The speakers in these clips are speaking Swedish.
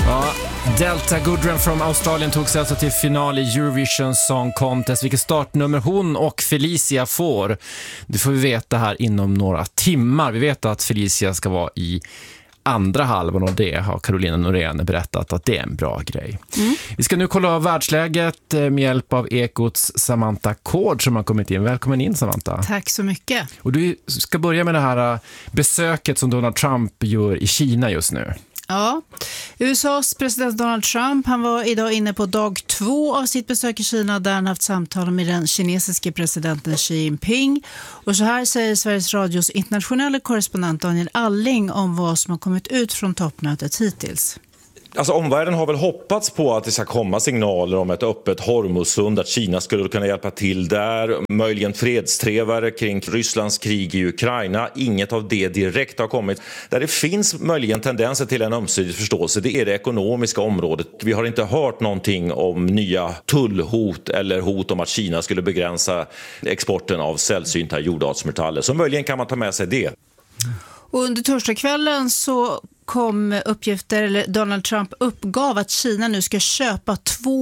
Ja, Delta Goodrem från Australien tog sig alltså till final i Eurovision Song Contest. Vilket startnummer hon och Felicia får. Det får vi veta här inom några timmar. Vi vet att Felicia ska vara i andra halvan, och det har Carolina Norén berättat att det är en bra grej. Vi ska nu kolla av världsläget med hjälp av Ekots Samantha Kård som har kommit in. Välkommen in, Samantha. Tack så mycket. Och du ska börja med det här besöket som Donald Trump gör i Kina just nu. Ja, USAs president Donald Trump, han var idag inne på dag 2 av sitt besök i Kina där han haft samtal med den kinesiske presidenten Xi Jinping. Och så här säger Sveriges Radios internationella korrespondent Daniel Alling om vad som har kommit ut från toppmötet hittills. Alltså omvärlden har väl hoppats på att det ska komma signaler om ett öppet Hormuzsund, att Kina skulle kunna hjälpa till där, möjligen fredstrevare kring Rysslands krig i Ukraina. Inget av det direkt har kommit. Där det finns möjligen tendenser till en ömsesidig förståelse, det är det ekonomiska området. Vi har inte hört någonting om nya tullhot eller hot om att Kina skulle begränsa exporten av sällsynta jordartsmetaller. Så möjligen kan man ta med sig det. Och under torsdagskvällen så kom uppgifter, eller Donald Trump uppgav att Kina nu ska köpa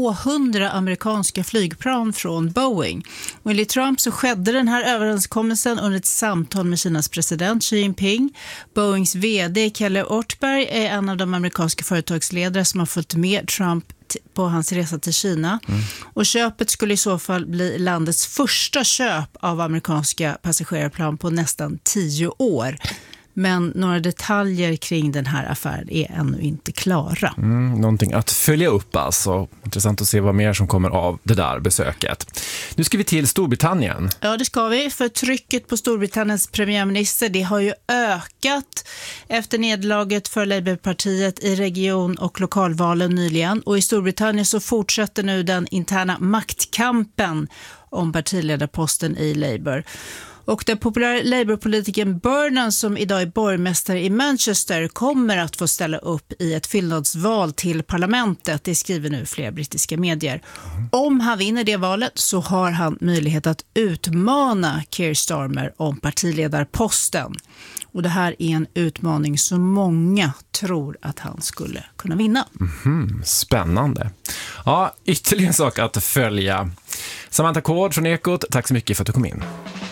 200 amerikanska flygplan från Boeing. Och enligt Trump så skedde den här överenskommelsen under ett samtal med Kinas president Xi Jinping. Boeings vd Kelly Ortberg är en av de amerikanska företagsledare som har följt med Trump på hans resa till Kina. Och köpet skulle i så fall bli landets första köp av amerikanska passagerarplan på nästan 10 år. Men några detaljer kring den här affären är ännu inte klara. Någonting att följa upp alltså. Intressant att se vad mer som kommer av det där besöket. Nu ska vi till Storbritannien. Ja, det ska vi. För trycket på Storbritanniens premiärminister, det har ju ökat efter nederlaget för Labourpartiet i region- och lokalvalen nyligen. Och i Storbritannien så fortsätter nu den interna maktkampen om partiledarposten i Labour. Och den populära Labour-politikern Burnham, som idag är borgmästare i Manchester, kommer att få ställa upp i ett fyllnadsval till parlamentet. Det skriver nu flera brittiska medier. Om han vinner det valet så har han möjlighet att utmana Keir Starmer om partiledarposten. Och det här är en utmaning som många tror att han skulle kunna vinna. Spännande. Ja, ytterligare en sak att följa. Samantha Kård från Ekot, tack så mycket för att du kom in.